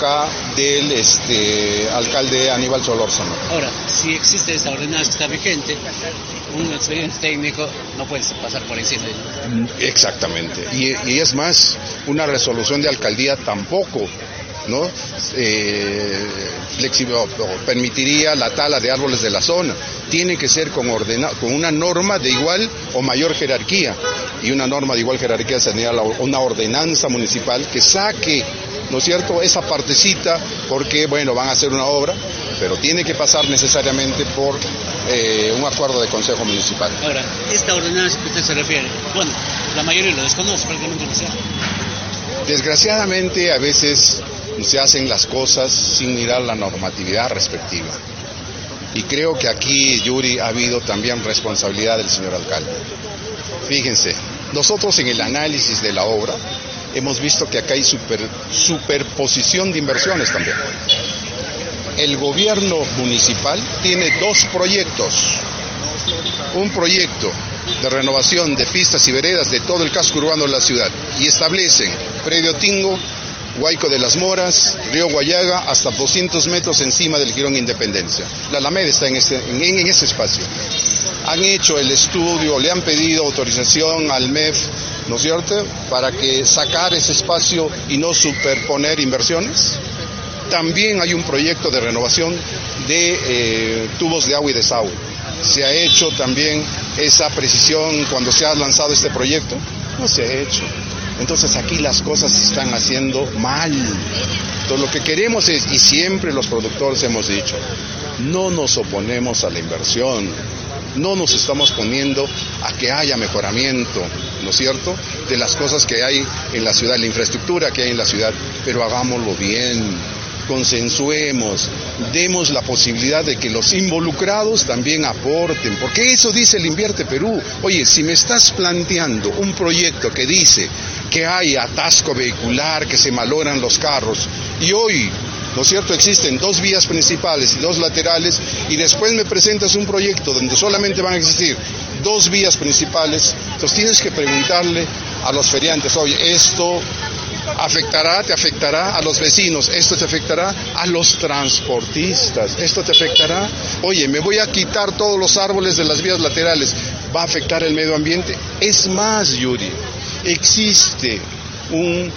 acá del alcalde Aníbal Solórzano. Ahora, si existe esta ordenanza que está vigente, un expediente técnico no puede pasar por encima de ello. Exactamente. Y es más, una resolución de alcaldía tampoco, ¿no? Permitiría la tala de árboles de la zona. Tiene que ser con una norma de igual o mayor jerarquía. Y una norma de igual jerarquía sería una ordenanza municipal que saque, ¿no es cierto?, esa partecita, porque, bueno, van a hacer una obra, pero tiene que pasar necesariamente por un acuerdo de consejo municipal. Ahora, esta ordenanza que usted se refiere, bueno, la mayoría lo desconoce, prácticamente no sé. Desgraciadamente, a veces se hacen las cosas sin mirar la normatividad respectiva. Y creo que aquí, Yuri, ha habido también responsabilidad del señor alcalde. Fíjense, nosotros en el análisis de la obra hemos visto que acá hay superposición de inversiones también. El gobierno municipal tiene dos proyectos. Un proyecto de renovación de pistas y veredas de todo el casco urbano de la ciudad y establecen Predio Tingo, Huayco de las Moras, Río Guayaga, hasta 200 metros encima del Jirón Independencia. La Alameda está en ese espacio. Han hecho el estudio, le han pedido autorización al MEF, ¿no es cierto?, para que sacar ese espacio y no superponer inversiones. También hay un proyecto de renovación de tubos de agua y desagüe. ¿Se ha hecho también esa precisión cuando se ha lanzado este proyecto? No se ha hecho. Entonces aquí las cosas se están haciendo mal. Entonces lo que queremos es, y siempre los productores hemos dicho, no nos oponemos a la inversión, no nos estamos poniendo a que haya mejoramiento, ¿no es cierto?, de las cosas que hay en la ciudad, la infraestructura que hay en la ciudad, pero hagámoslo bien, consensuemos, demos la posibilidad de que los involucrados también aporten, porque eso dice el Invierte Perú. Oye, si me estás planteando un proyecto que dice que hay atasco vehicular, que se malogran los carros, y hoy, ¿no es cierto?, existen dos vías principales y dos laterales, y después me presentas un proyecto donde solamente van a existir dos vías principales, entonces tienes que preguntarle a los feriantes, oye, esto te afectará a los vecinos, esto te afectará a los transportistas, esto te afectará, oye, me voy a quitar todos los árboles de las vías laterales, ¿va a afectar el medio ambiente? Es más, Yuri, existe un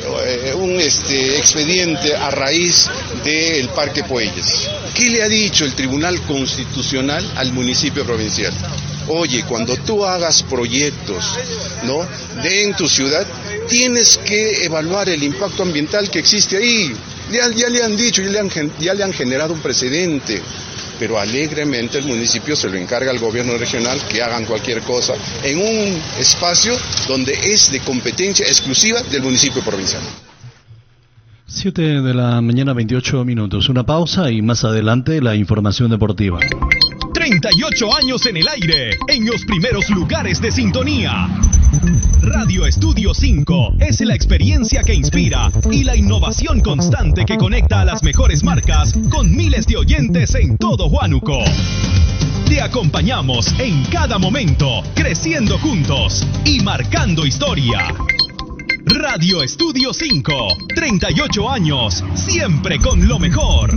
expediente a raíz del Parque Puelles. ¿Qué le ha dicho el Tribunal Constitucional al municipio provincial? Oye, cuando tú hagas proyectos, ¿no?, en tu ciudad, tienes que evaluar el impacto ambiental que existe ahí. Ya le han dicho, ya le han generado un precedente, pero alegremente el municipio se lo encarga al gobierno regional que hagan cualquier cosa en un espacio donde es de competencia exclusiva del municipio provincial. 7 de la mañana, 28 minutos. Una pausa y más adelante la información deportiva. 38 años en el aire, en los primeros lugares de sintonía. Radio Estudio 5 es la experiencia que inspira y la innovación constante que conecta a las mejores marcas con miles de oyentes en todo Huánuco. Te acompañamos en cada momento, creciendo juntos y marcando historia. Radio Estudio 5, 38 años, siempre con lo mejor.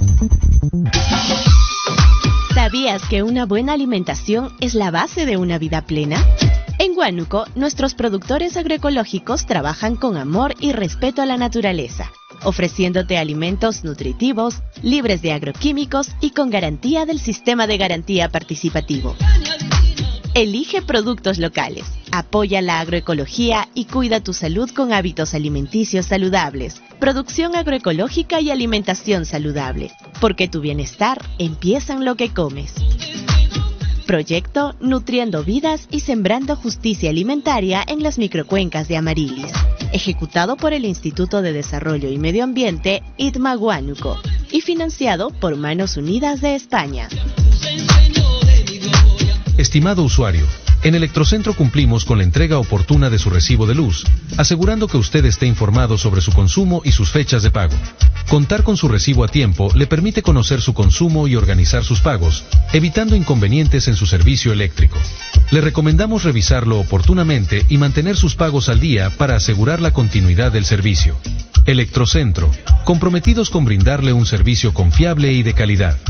¿Sabías que una buena alimentación es la base de una vida plena? En Huánuco, nuestros productores agroecológicos trabajan con amor y respeto a la naturaleza, ofreciéndote alimentos nutritivos, libres de agroquímicos y con garantía del sistema de garantía participativo. Elige productos locales, apoya la agroecología y cuida tu salud con hábitos alimenticios saludables, producción agroecológica y alimentación saludable, porque tu bienestar empieza en lo que comes. Proyecto Nutriendo Vidas y Sembrando Justicia Alimentaria en las microcuencas de Amarilis, ejecutado por el Instituto de Desarrollo y Medio Ambiente ITMA Huánuco y financiado por Manos Unidas de España. Estimado usuario, en Electrocentro cumplimos con la entrega oportuna de su recibo de luz, asegurando que usted esté informado sobre su consumo y sus fechas de pago. Contar con su recibo a tiempo le permite conocer su consumo y organizar sus pagos, evitando inconvenientes en su servicio eléctrico. Le recomendamos revisarlo oportunamente y mantener sus pagos al día para asegurar la continuidad del servicio. Electrocentro, comprometidos con brindarle un servicio confiable y de calidad.